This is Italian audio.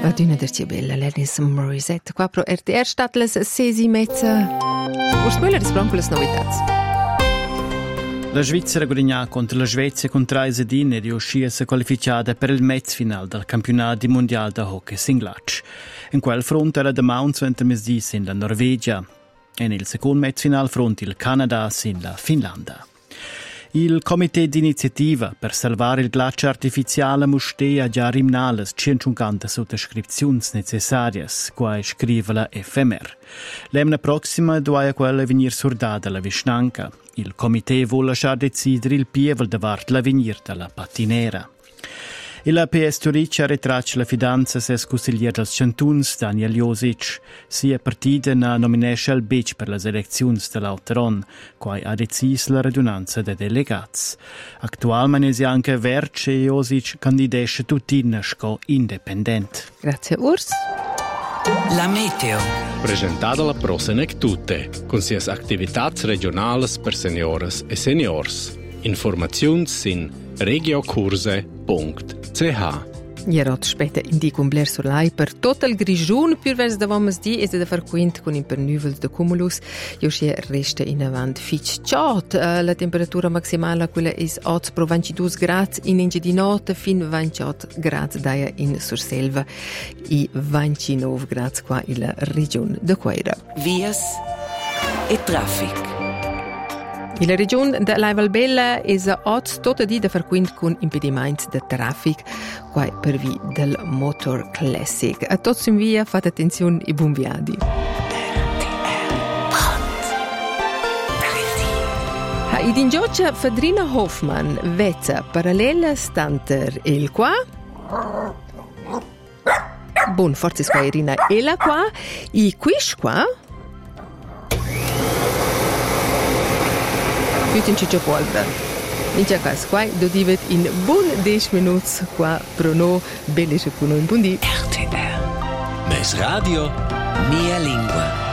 Ad una der bella Alanis Morissette qua pro RTR stat les 6:30. Urs quella rispron con le novità. La Svizzera guadagna contro la Svezia con 3-1 e riuscì a qualificare per il mezzofinale del campionato mondiale di hockey singlatsch. In quel fronte era da Mounts intermesdis in la Norvegia e nel secondo mezzofinale fronte il Canada in la Finlandia. Il Comité d'Iniziativa per salvare il ghiaccio artificiale mustea già rimnale 150 sottoscrizioni necessarie, qua scrive la FMR. L'emna prossima doveva quella venire sordata la Vishnanka. Il Comité vuole lasciare decidere il pievel davart l'avvenir della patinera. E la PS Zurich ha retraccia la fidanza se sconsigliere dels Chantuns Daniel Josic. Si è partita na nomination al Beach per le elezioni dell'Auteron, quai ha deciso la radunanza dei delegati. Attualmente si anche Verce e Josic candidesce tutina sco indipendente. Grazie Urs. La meteo. Presentata la Prosenec Tutte, con sias activitats regionales per seniores e seniors. Informazioni sin regiocurse.ch. Ierot spetta indico un bler sur l'ai per tot il grigiun pur vers davomas di e da far quint con impernuvel de cumulus. Io si resta in avant fitch ciot. La temperatura maximale quella is 8 pro 22 gradi in inge di notte fin 28 gradi daia in Surselva e 29 gradi qua in la regione de Queira. Vias e traffic. La regione della Valbella è oggi tutta di da far quint con impedimenti di traffico qua per via del Motor Classic. A tutti in via fate attenzione e buon viadi. Id in giocia Fadrina Hoffman vezza parallela stanter il qua. Buon forza qua Irina e la qua i quish qua. Putin Ciccio Polver. In Giacas qua dodivet in buon 10 minuti qua pro no bellische puno in bundi. RTR. Mes radio, mia lingua.